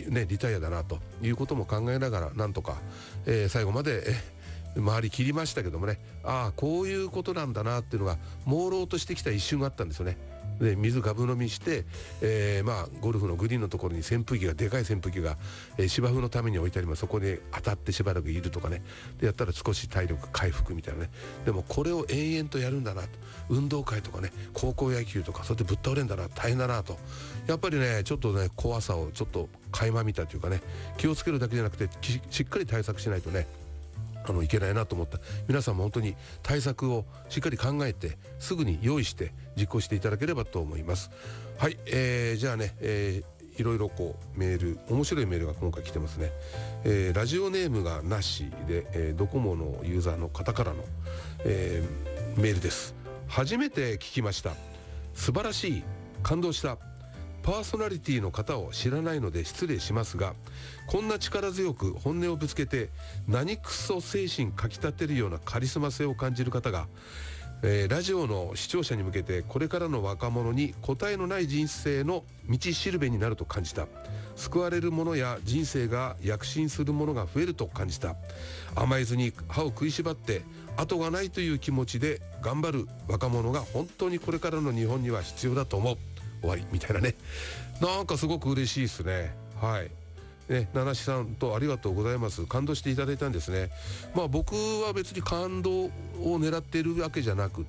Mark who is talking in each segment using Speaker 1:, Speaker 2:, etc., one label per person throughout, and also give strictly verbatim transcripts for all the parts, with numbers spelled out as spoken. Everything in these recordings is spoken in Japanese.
Speaker 1: ね、リタイアだなということも考えながらなんとか、えー、最後まで、えー、回り切りましたけどもね、ああこういうことなんだなっていうのが朦朧としてきた一瞬があったんですよね。で水がぶ飲みして、えー、まあゴルフのグリーンのところに扇風機がでかい扇風機が、えー、芝生のために置いてあります。そこに当たってしばらくいるとかね、でやったら少し体力回復みたいなね。でもこれを延々とやるんだなと、運動会とかね高校野球とかそうやってぶっ倒れるんだな、大変だなと、やっぱりねちょっとね怖さをちょっと垣間見たというかね、気をつけるだけじゃなくてしっかり対策しないとねあのいけないなと思った。皆さんも本当に対策をしっかり考えてすぐに用意して実行していただければと思います。はい、えー、じゃあね、えー、いろいろこうメール、面白いメールが今回来てますね。えー、ラジオネームがなしで、えー、ドコモのユーザーの方からの、えー、メールです。初めて聞きました。素晴らしい、感動した。パーソナリティの方を知らないので失礼しますが、こんな力強く本音をぶつけて何クソ精神かきたてるようなカリスマ性を感じる方が、えー、ラジオの視聴者に向けてこれからの若者に答えのない人生の道しるべになると感じた。救われるものや人生が躍進するものが増えると感じた。甘えずに歯を食いしばって後がないという気持ちで頑張る若者が本当にこれからの日本には必要だと思う。終わりみたいなね、なんかすごく嬉しいですね。はいね、七七さんとありがとうございます。感動していただいたんですね。まあ僕は別に感動を狙っているわけじゃなくって、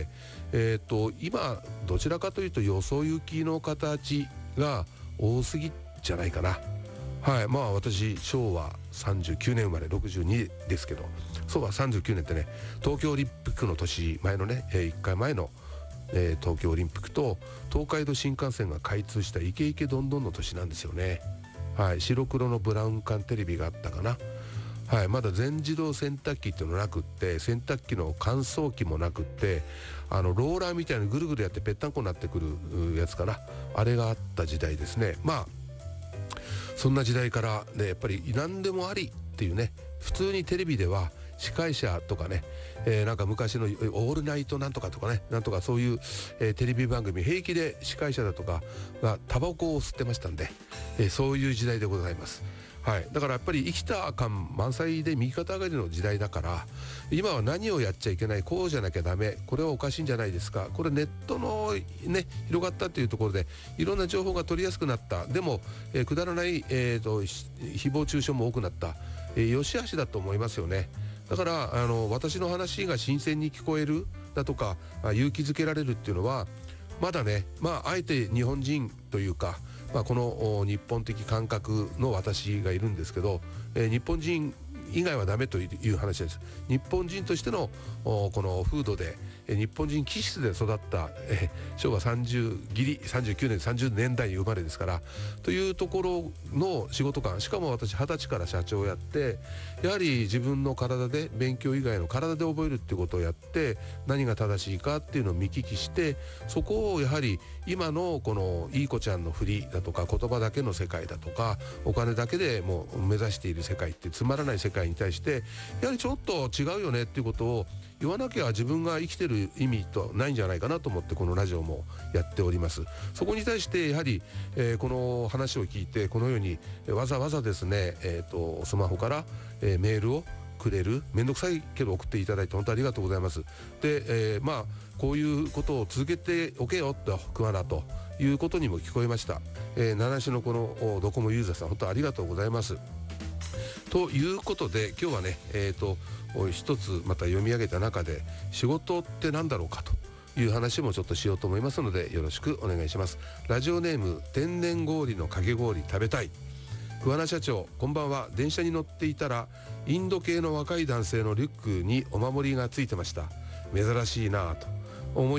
Speaker 1: えっと今どちらかというとよそ行きの形が多すぎじゃないかな。はい、まあ私昭和さんじゅうきゅうねん生まれろくじゅうにですけど、そうはさんじゅうきゅうねんってね東京オリンピックの年前のね、えー、いっかいまえのえー、東京オリンピックと東海道新幹線が開通したイケイケどんどんの年なんですよね。はい、白黒のブラウン管テレビがあったかな。はい、まだ全自動洗濯機っていうのなくって、洗濯機の乾燥機もなくって、あのローラーみたいにぐるぐるやってぺったんこになってくるやつかな、あれがあった時代ですね。まあそんな時代からね、やっぱり何でもありっていうね、普通にテレビでは司会者とかね、えー、なんか昔のオールナイトなんとかとかね、なんとかそういう、えー、テレビ番組平気で司会者だとかがタバコを吸ってましたんで、えー、そういう時代でございます。はい、だからやっぱり生きた感満載で右肩上がりの時代だから、今は何をやっちゃいけない、こうじゃなきゃダメ、これはおかしいんじゃないですか、これネットのね広がったというところでいろんな情報が取りやすくなった。でも、えー、くだらない、えーと、誹謗中傷も多くなった、えー、良し悪しだと思いますよね。だからあの私の話が新鮮に聞こえるだとか勇気づけられるっていうのはまだね、まああえて日本人というか、まあ、この日本的感覚の私がいるんですけど、えー、日本人以外はダメという話です。日本人としてのこの風土で、え日本人気質で育った、え昭和さんじゅうギリさんじゅうきゅうねんさんじゅうねんだい生まれですからというところの仕事感、しかも私はたちから社長をやって、やはり自分の体で勉強以外の体で覚えるっていうことをやって、何が正しいかっていうのを見聞きして、そこをやはり今のこのいい子ちゃんの振りだとか言葉だけの世界だとかお金だけでもう目指している世界ってつまらない世界に対してやはりちょっと違うよねっていうことを言わなきゃ自分が生きてる意味とないんじゃないかなと思ってこのラジオもやっております。そこに対してやはり、えー、この話を聞いてこのようにわざわざですね、えーと、スマホから、えー、メールをくれる、めんどくさいけど送っていただいて本当ありがとうございます。で、えー、まあこういうことを続けておけよと桑名ということにも聞こえました。えー、七種のこのドコモユーザーさん本当ありがとうございます。ということで今日はね、えーと一つまた読み上げた中で仕事って何だろうかという話もちょっとしようと思いますのでよろしくお願いします。ラジオネーム天然氷のかけ氷食べたい。桑名社長こんばんは。電車に乗っていたらインド系の若い男性のリュックにお守りがついてました。珍しいなぁと思って、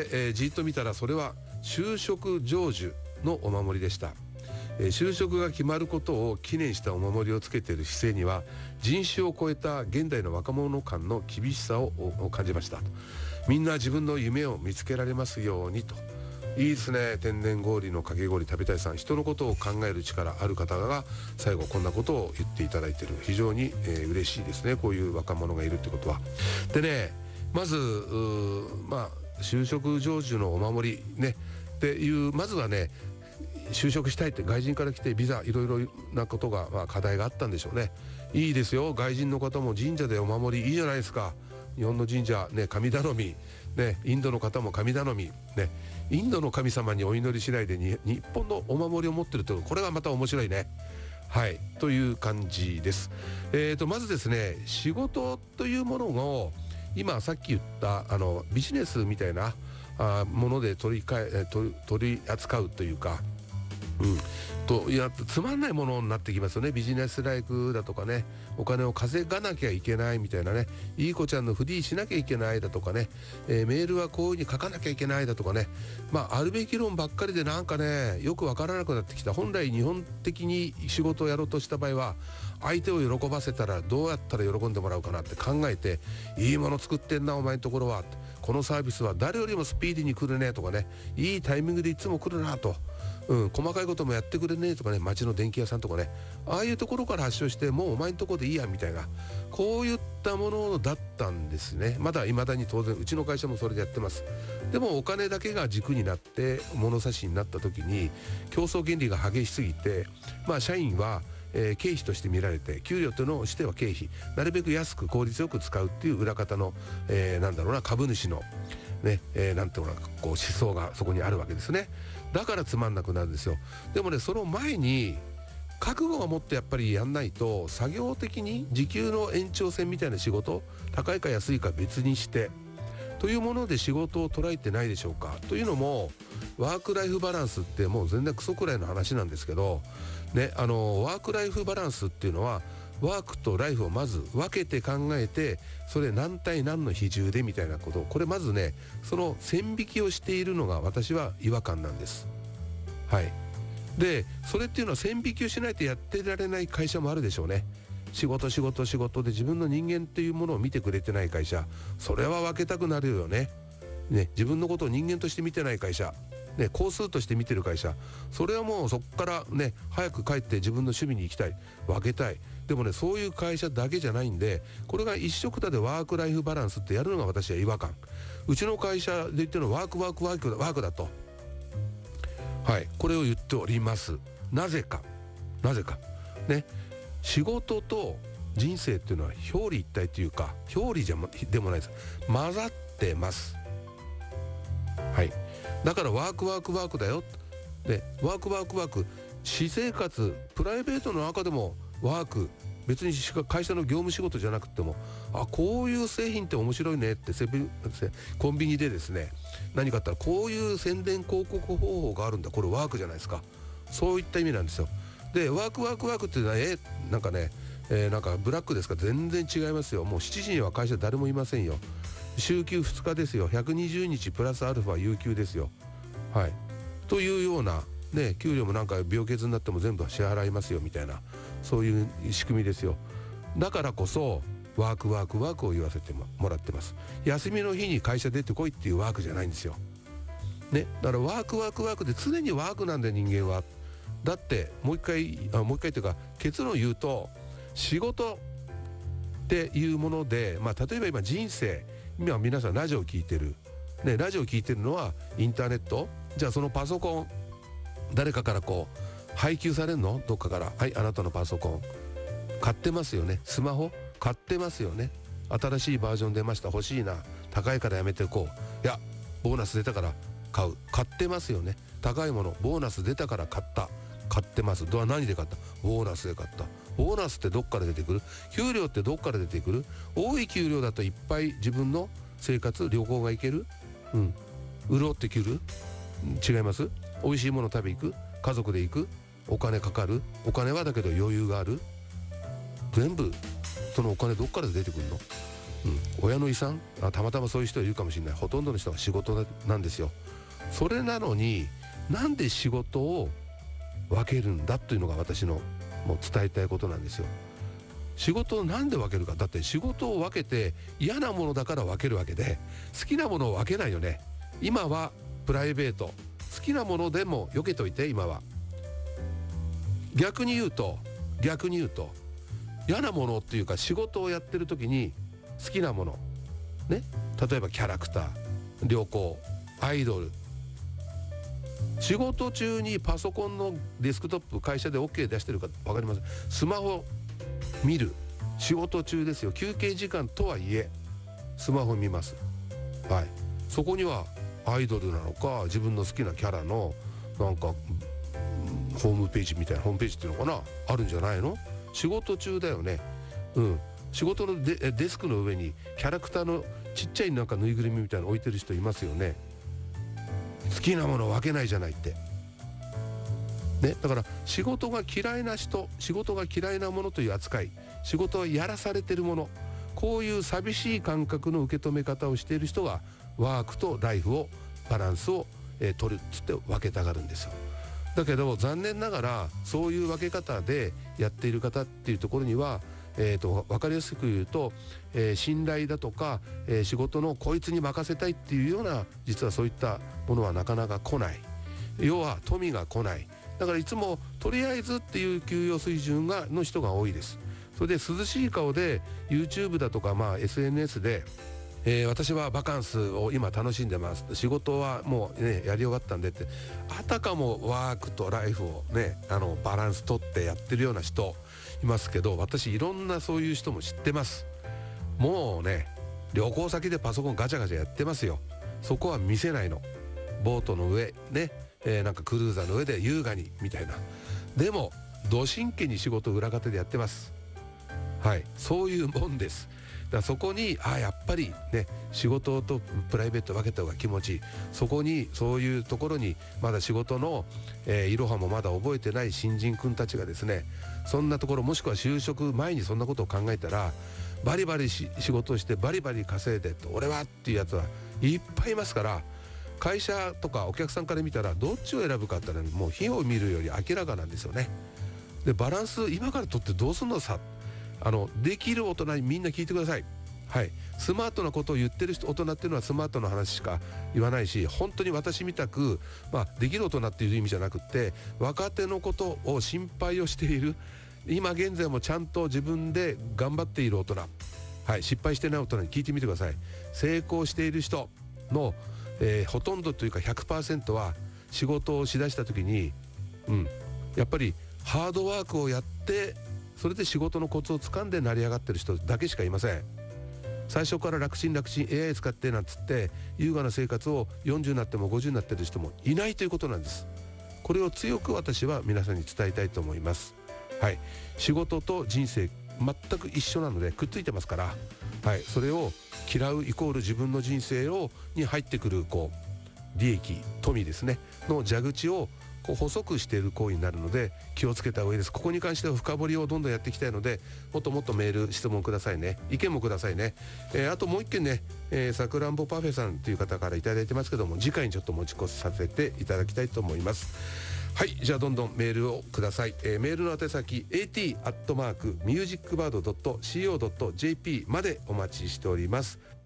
Speaker 1: えー、じっと見たらそれは就職成就のお守りでした。えー、就職が決まることを記念したお守りをつけている姿勢には人種を超えた現代の若者間の厳しさを感じました。みんな自分の夢を見つけられますようにと。いいですね。天然氷のかけ氷食べたいさん、人のことを考える力ある方が最後こんなことを言っていただいている。非常に、えー、嬉しいですね。こういう若者がいるってことは。でね、まずまあ就職成就のお守りねっていう、まずはね就職したいって外人から来てビザいろいろなことが、まあ、課題があったんでしょうね。いいですよ、外人の方も神社でお守りいいじゃないですか。日本の神社ね、神頼みね、インドの方も神頼みね、インドの神様にお祈りしないでに日本のお守りを持ってると、これがまた面白いね。はいという感じです。えーとまずですね、仕事というものを今さっき言ったあのビジネスみたいなあもので取りかえ取り取り扱うというか、うんといやつまんないものになってきますよね。ビジネスライクだとかね、お金を稼がなきゃいけないみたいなね、いい子ちゃんのフリーしなきゃいけないだとかね、えー、メールはこういう風に書かなきゃいけないだとかね、まああるべき論ばっかりでなんかねよくわからなくなってきた。本来日本的に仕事をやろうとした場合は、相手を喜ばせたらどうやったら喜んでもらうかなって考えて、いいもの作ってんなお前のところは、このサービスは誰よりもスピーディーに来るねとかね、いいタイミングでいつも来るなと、うん、細かいこともやってくれねとかね、町の電気屋さんとかね、ああいうところから発症して、もうお前のところでいいやみたいな、こういったものだったんですね。まだ未だに当然うちの会社もそれでやってます。でもお金だけが軸になって物差しになった時に、競争原理が激しすぎて、まあ社員はえー、経費として見られて、給料というのをしては経費なるべく安く効率よく使うっていう裏方の、えー、なんだろうな、株主のね、えー、なんていうのかこう思想がそこにあるわけですね。だからつまんなくなるんですよ。でもね、その前に覚悟を持ってやっぱりやんないと、作業的に時給の延長線みたいな仕事、高いか安いか別にしてというもので仕事を捉えてないでしょうか。というのもワークライフバランスってもう全然クソくらいの話なんですけどね、あのワークライフバランスっていうのは、ワークとライフをまず分けて考えて、それ何対何の比重でみたいなことを、これまずね、その線引きをしているのが私は違和感なんです。はい。でそれっていうのは線引きをしないとやってられない会社もあるでしょうね。仕事仕事仕事で自分の人間っていうものを見てくれてない会社、それは分けたくなるよね。ね、自分のことを人間として見てない会社、ね、工数として見てる会社、それはもうそこからね、早く帰って自分の趣味に行きたい、分けたい。でもね、そういう会社だけじゃないんで、これが一緒くたでワークライフバランスってやるのが私は違和感。うちの会社で言ってるのはワークワークワークだワークだと、はい、これを言っております。なぜかなぜかね、仕事と人生っていうのは表裏一体というか、表裏じゃもでもないです、混ざってます。はい、だからワークワークワークだよ。でワークワークワーク、私生活プライベートの中でもワーク、別に会社の業務仕事じゃなくても、あ、こういう製品って面白いねってセブコンビニでですね、何かあったらこういう宣伝広告方法があるんだ、これワークじゃないですか。そういった意味なんですよ。でワークワークワークっていうのは、えなんかね、えー、なんかブラックですか、全然違いますよ。もうしちじには会社誰もいませんよ。週休ふつかですよ。ひゃくにじゅうにちプラスアルファ有給ですよ。はい、というようなね、給料もなんか病欠になっても全部支払いますよみたいな、そういう仕組みですよ。だからこそワークワークワークを言わせてもらってます。休みの日に会社出てこいっていうワークじゃないんですよ。ね、だからワークワークワークで常にワークなんだよ、人間は。だってもう一回あもう一回というか結論を言うと、仕事っていうもので、まあ例えば今人生、今皆さんラジオを聞いてる、ね、ラジオを聞いてるのはインターネット、じゃあそのパソコン誰かからこう配給されるの、どっかから、はい、あなたのパソコン買ってますよね。スマホ買ってますよね。新しいバージョン出ました、欲しいな、高いからやめてこう、いやボーナス出たから買う、買ってますよね。高いものボーナス出たから買った、買ってます。どう何で買った、ボーナスで買った。ボーナスってどっから出てくる、給料ってどっから出てくる。多い給料だといっぱい自分の生活旅行が行ける、うん、潤ってくる、違います。美味しいもの食べ行く、家族で行く、お金かかる、お金はだけど余裕がある、全部そのお金どっから出てくるの、うん、親の遺産、あ、たまたまそういう人いるかもしれない。ほとんどの人が仕事なんですよ。それなのになんで仕事を分けるんだというのが私のもう伝えたいことなんですよ。仕事をなんで分けるか、だって仕事を分けて嫌なものだから分けるわけで、好きなものを分けないよね。今はプライベート、好きなものでも避けといて。今は逆に言うと逆に言うと嫌なものっていうか、仕事をやってる時に好きなものね、例えばキャラクター、旅行、アイドル、 仕事中にパソコンのデスクトップ会社で OK 出してるか分かりません。スマホ見る、仕事中ですよ。休憩時間とはいえスマホ見ます。はい、そこにはアイドルなのか自分の好きなキャラのなんかホームページみたいなホームページっていうのかな、あるんじゃないの。仕事中だよね。うん、仕事の デ, デスクの上にキャラクターのちっちゃいなんかぬいぐるみみたいなの置いてる人いますよね。好きなもの分けないじゃないってね。だから仕事が嫌いな人、仕事が嫌いなものという扱い、仕事はやらされてるもの、こういう寂しい感覚の受け止め方をしている人がワークとライフをバランスを、えー、取るっつって分けたがるんですよ。だけど残念ながらそういう分け方でやっている方っていうところには、えー、と分かりやすく言うと、えー、信頼だとか、えー、仕事のこいつに任せたいっていうような実はそういったものはなかなか来ない。要は富が来ない。だからいつもとりあえずっていう給与水準がの人が多いです。それで涼しい顔で YouTube だとか、まあ エスエヌエス で、えー、私はバカンスを今楽しんでます、仕事はもうねやり終わったんでって、あたかもワークとライフをねあのバランス取ってやってるような人いますけど、私いろんなそういう人も知ってます。もうね旅行先でパソコンガチャガチャやってますよ。そこは見せないの。ボートの上ね、えー、なんかクルーザーの上で優雅にみたいな。でもど真剣に仕事を裏方でやってます。はい、そういうもんです。だからそこにあやっぱりね仕事とプライベート分けた方が気持ちいい。そこにそういうところにまだ仕事の、えー、いろはもまだ覚えてない新人君たちがですね、そんなところもしくは就職前にそんなことを考えたらバリバリし仕事をしてバリバリ稼いで俺はっていうやつはいっぱいいますから、会社とかお客さんから見たらどっちを選ぶかってのはもう火を見るより明らかなんですよね。でバランス今から取ってどうすんのさ、あのできる大人にみんな聞いてください。はい、スマートなことを言ってる人大人っていうのはスマートな話しか言わないし、本当に私みたく、まあ、できる大人っていう意味じゃなくって若手のことを心配をしている、今現在もちゃんと自分で頑張っている大人、はい、失敗してない大人に聞いてみてください。成功している人の、えー、ほとんどというか ひゃくパーセント は仕事をしだした時に、うん、やっぱりハードワークをやってそれで仕事のコツをつかんで成り上がってる人だけしかいません。最初から楽ちん楽ちん エーアイ 使ってなんつって優雅な生活をよんじゅうになってもごじゅうになってる人もいないということなんです。これを強く私は皆さんに伝えたいと思います。はい、仕事と人生全く一緒なのでくっついてますから、はい、それを嫌うイコール自分の人生をに入ってくるこう利益富ですねの蛇口をこう細くしている行為になるので気をつけた方がいいです。ここに関しては深掘りをどんどんやっていきたいのでもっともっとメール質問くださいね、意見もくださいね。えー、あともう一件ね、えー、さくらんぼパフェさんという方からいただいてますけども次回にちょっと持ち越させていただきたいと思います。はい、じゃあどんどんメールをください。えー、メールの宛先 エーティー アットマーク ミュージックバード ドット シーオー ドット ジェーピー までお待ちしております。